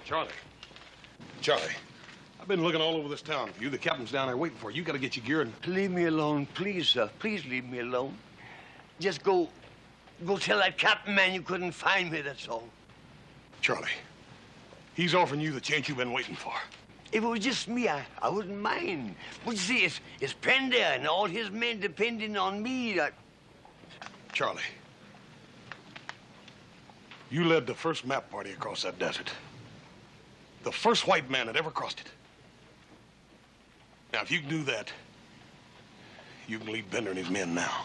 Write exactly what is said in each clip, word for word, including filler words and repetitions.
Charlie. Charlie. I've been looking all over this town for you. The captain's down there waiting for you. You got to get your gear and... Leave me alone, please, sir. Please leave me alone. Just go... Go tell that captain man you couldn't find me, that's all. Charlie, he's offering you the chance you've been waiting for. If it was just me, I, I wouldn't mind. But you see, it's, it's Pender and all his men depending on me. That... Charlie, you led the first map party across that desert. The first white man that ever crossed it. Now, if you can do that, you can lead Bender and his men now.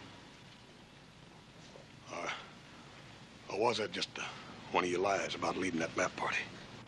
Uh, or was that just uh, one of your lies about leading that map party?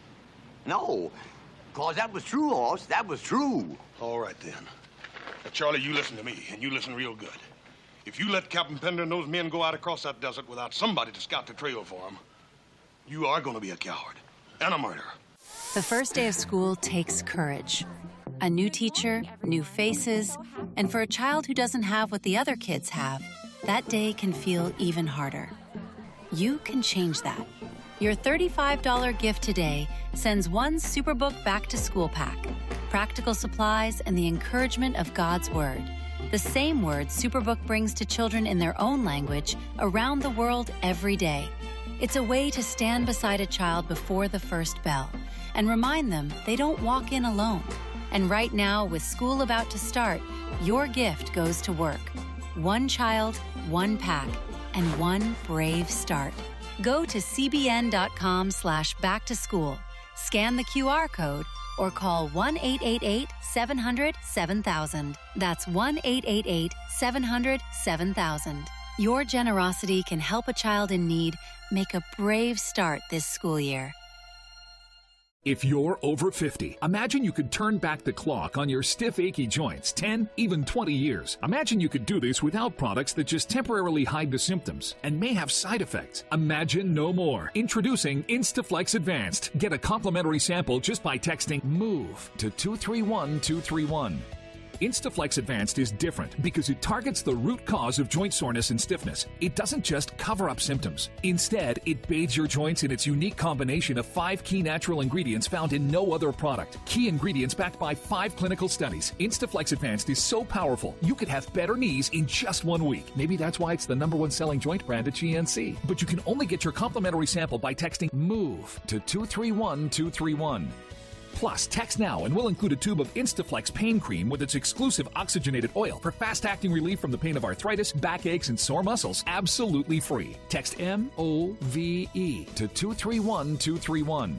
No, because that was true, Hoss. That was true. All right, then. Now, Charlie, you listen to me, and you listen real good. If you let Captain Pender and those men go out across that desert without somebody to scout the trail for them, you are going to be a coward and a murderer. The first day of school takes courage. A new teacher, new faces, and for a child who doesn't have what the other kids have, that day can feel even harder. You can change that. Your thirty-five dollar gift today sends one Superbook back-to-school pack, practical supplies, and the encouragement of God's Word. The same word Superbook brings to children in their own language around the world every day. It's a way to stand beside a child before the first bell and remind them they don't walk in alone. And right now, with school about to start, your gift goes to work. One child, one pack, and one brave start. Go to cbn.com slash back to school, scan the Q R code, or call one eight eight eight, seven hundred, seven thousand. That's one eight eight eight, seven hundred, seven thousand. Your generosity can help a child in need make a brave start this school year. If you're over fifty, imagine you could turn back the clock on your stiff, achy joints ten, even twenty years. Imagine you could do this without products that just temporarily hide the symptoms and may have side effects. Imagine no more. Introducing Instaflex Advanced. Get a complimentary sample just by texting MOVE to two three one two three one. Instaflex Advanced is different because it targets the root cause of joint soreness and stiffness. It doesn't just cover up symptoms. Instead, it bathes your joints in its unique combination of five key natural ingredients found in no other product. Key ingredients backed by five clinical studies. Instaflex Advanced is so powerful, you could have better knees in just one week. Maybe that's why it's the number one selling joint brand at G N C. But you can only get your complimentary sample by texting MOVE to two three one two three one. Plus, text now and we'll include a tube of Instaflex pain cream with its exclusive oxygenated oil for fast-acting relief from the pain of arthritis, backaches, and sore muscles. Absolutely free. Text M O V E to two three one two three one.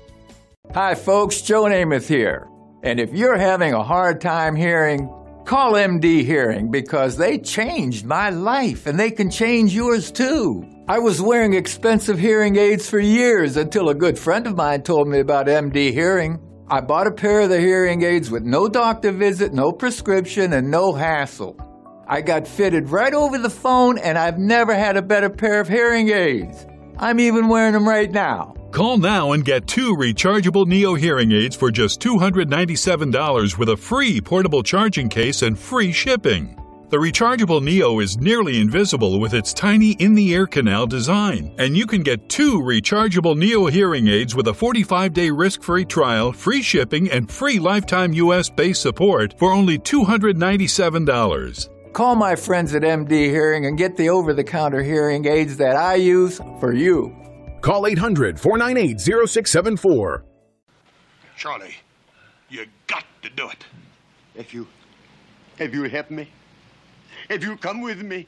Hi, folks. Joe Namath here. And if you're having a hard time hearing, call M D Hearing because they changed my life and they can change yours too. I was wearing expensive hearing aids for years until a good friend of mine told me about M D Hearing. I bought a pair of the hearing aids with no doctor visit, no prescription, and no hassle. I got fitted right over the phone, and I've never had a better pair of hearing aids. I'm even wearing them right now. Call now and get two rechargeable Neo hearing aids for just two hundred ninety-seven dollars with a free portable charging case and free shipping. The rechargeable Neo is nearly invisible with its tiny in-the-air canal design, and you can get two rechargeable Neo hearing aids with a forty-five day risk-free trial, free shipping, and free lifetime U S-based support for only two hundred ninety-seven dollars. Call my friends at M D Hearing and get the over-the-counter hearing aids that I use for you. Call eight hundred, four nine eight, zero six seven four. Charlie, you got to do it. If you... If you help me... If you come with me.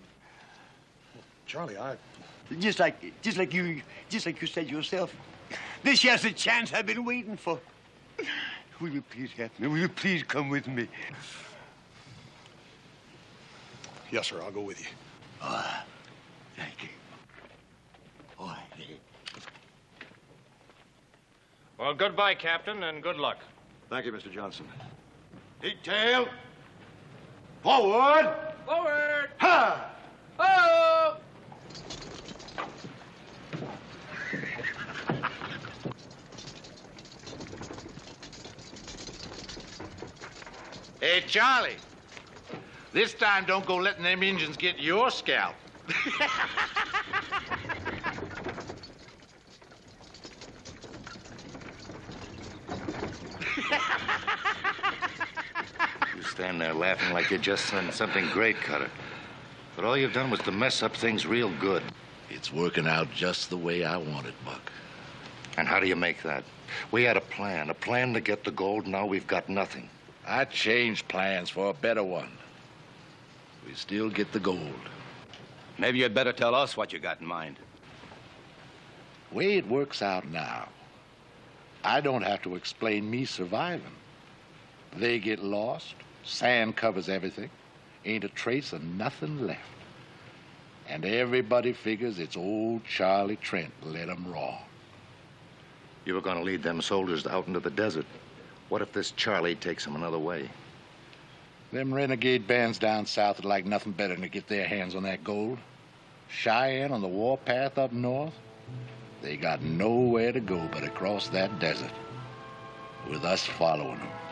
Charlie, I... Just like, just like you, just like you said yourself. This here's the chance I've been waiting for. Will you please help me? Will you please come with me? Yes, sir, I'll go with you. Oh, thank you. Oh, thank you. Well, goodbye, Captain, and good luck. Thank you, Mister Johnson. Detail. Forward. Forward! Ha! Oh! Hey, Charlie. This time don't go letting them Indians get your scalp. stand there laughing like you just done something great, Cutter. But all you've done was to mess up things real good. It's working out just the way I want it, Buck. And how do you make that? We had a plan, a plan to get the gold. Now we've got nothing. I changed plans for a better one. We still get the gold. Maybe you'd better tell us what you got in mind. Way it works out now, I don't have to explain me surviving. They get lost, sand covers everything, ain't a trace of nothing left. And everybody figures it's old Charlie Trent led 'em wrong. You were going to lead them soldiers out into the desert. What if this Charlie takes them another way? Them renegade bands down south would like nothing better than to get their hands on that gold. Cheyenne on the warpath up north, they got nowhere to go but across that desert, with us following them.